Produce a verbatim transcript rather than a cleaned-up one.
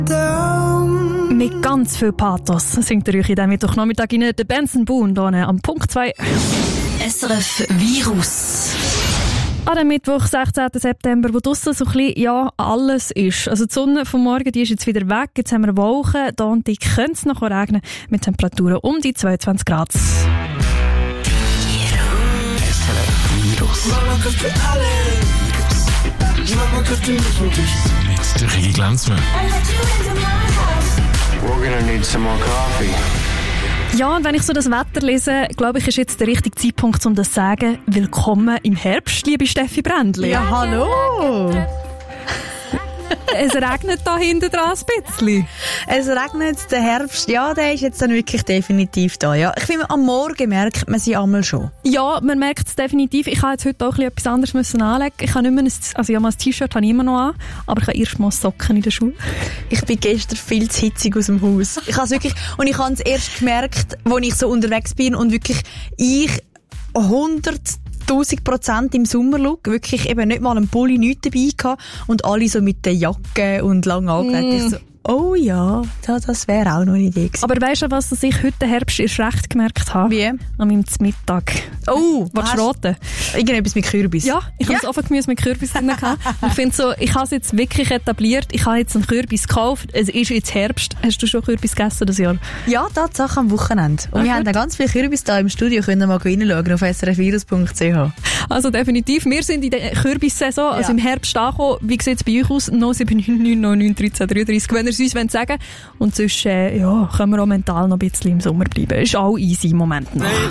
Mit ganz viel Pathos singt er euch in diesem Mittwochnachmittag rein, der Benson Boone hier am Punkt zwei. S R F Virus. An dem Mittwoch, sechzehnten September, wo draussen so ein bisschen, ja, alles ist. Also die Sonne vom Morgen, die ist jetzt wieder weg, jetzt haben wir Wolken, da und die könnte es noch regnen, mit Temperaturen um die zweiundzwanzig Grad. S R F Virus. Mama kocht für alle. Mama kocht für mich und dich. Mit der Kiki Glänzmann. We're gonna need some more coffee. Ja, und wenn ich so das Wetter lese, glaube ich, ist jetzt der richtige Zeitpunkt, um das zu sagen. Willkommen im Herbst, liebe Steffi Brändli. Ja, hallo! Es regnet da hinten dran ein bisschen. Es regnet, der Herbst, ja, der ist jetzt dann wirklich definitiv da. Ja. Ich finde, am Morgen merkt man sie einmal schon. Ja, man merkt es definitiv. Ich habe jetzt heute auch etwas anderes müssen anlegen. Ich habe nicht mehr ein, also ja, mal ein T-Shirt habe ich immer noch an, aber ich habe erst mal Socken in der Schule. Ich bin gestern viel zu hitzig aus dem Haus. Ich habe es wirklich, und ich habe es erst gemerkt, als ich so unterwegs bin und wirklich ich hunderttausend Prozent im Sommerlook, wirklich eben nicht mal einen Pulli, nichts dabei gehabt und alle so mit der Jacke und lang angelegt. Mm. Ich so, oh ja, das, das wäre auch noch eine Idee gewesen. Aber weisst du, was ich heute Herbst erst recht gemerkt habe? Wie? An meinem Mittag. Oh, was roten? Irgendetwas mit Kürbis. Ja, ich ja. habe das Ofengemüse mit Kürbis drin gehabt. Ich finde so, ich habe es jetzt wirklich etabliert. Ich habe jetzt einen Kürbis gekauft. Es ist jetzt Herbst. Hast du schon Kürbis gegessen das Jahr? Ja, Tatsache am Wochenende. Und Ach, wir gut. haben da ganz viele Kürbis da im Studio. Können mal reinschauen auf s r f virus punkt c h. Also definitiv. Wir sind in der Kürbissaison, also ja. im Herbst angekommen. Wie sieht es bei euch aus? null sieben neun neun neun neun dreizehn dreiunddreißig. Wenn ihr es uns sagen wollt. Und sonst äh, ja, können wir auch mental noch ein bisschen im Sommer bleiben. Ist auch easy im Moment noch.